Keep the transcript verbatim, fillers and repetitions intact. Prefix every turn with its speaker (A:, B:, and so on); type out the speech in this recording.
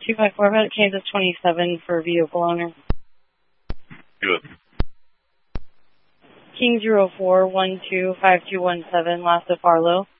A: two five four, about Kansas twenty-seven for vehicle owner.
B: Good.
A: King zero four one two five two one seven, last of Arlo.